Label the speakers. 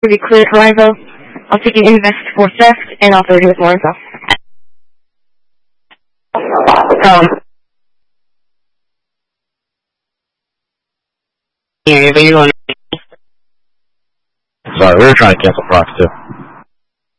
Speaker 1: to be cleared for info. I'll take an invest for theft and authority with more info.
Speaker 2: Sorry, we were trying to cancel procs too.